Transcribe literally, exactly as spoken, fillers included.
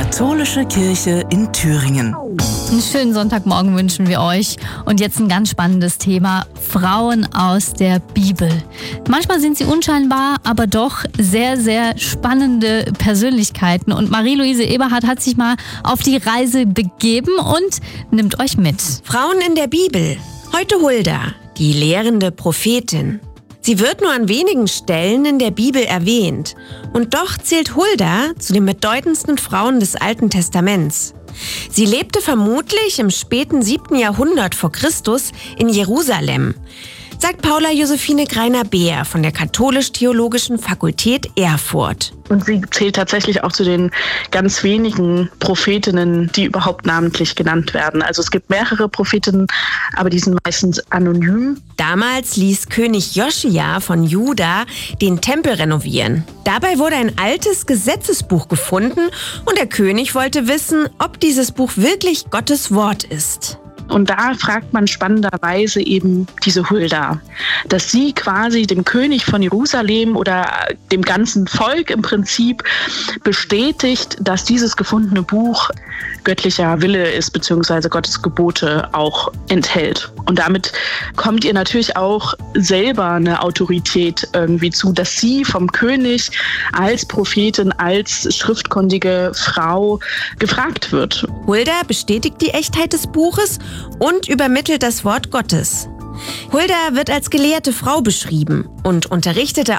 Katholische Kirche in Thüringen. Einen schönen Sonntagmorgen wünschen wir euch. Und jetzt ein ganz spannendes Thema: Frauen aus der Bibel. Manchmal sind sie unscheinbar, aber doch sehr, sehr spannende Persönlichkeiten. Und Marie-Louise Eberhardt hat sich mal auf die Reise begeben und nimmt euch mit. Frauen in der Bibel. Heute Hulda, die lehrende Prophetin. Sie wird nur an wenigen Stellen in der Bibel erwähnt. Und doch zählt Hulda zu den bedeutendsten Frauen des Alten Testaments. Sie lebte vermutlich im späten siebten Jahrhundert vor Christus in Jerusalem, sagt Paula Josephine Greiner-Beer von der Katholisch-Theologischen Fakultät Erfurt. Und sie zählt tatsächlich auch zu den ganz wenigen Prophetinnen, die überhaupt namentlich genannt werden. Also es gibt mehrere Prophetinnen, aber die sind meistens anonym. Damals ließ König Joschia von Juda den Tempel renovieren. Dabei wurde ein altes Gesetzesbuch gefunden und der König wollte wissen, ob dieses Buch wirklich Gottes Wort ist. Und da fragt man spannenderweise eben diese Hulda, dass sie quasi dem König von Jerusalem oder dem ganzen Volk im Prinzip bestätigt, dass dieses gefundene Buch göttlicher Wille ist, beziehungsweise Gottes Gebote auch enthält. Und damit kommt ihr natürlich auch selber eine Autorität irgendwie zu, dass sie vom König als Prophetin, als schriftkundige Frau gefragt wird. Hulda bestätigt die Echtheit des Buches und übermittelt das Wort Gottes. Hulda wird als gelehrte Frau beschrieben und unterrichtete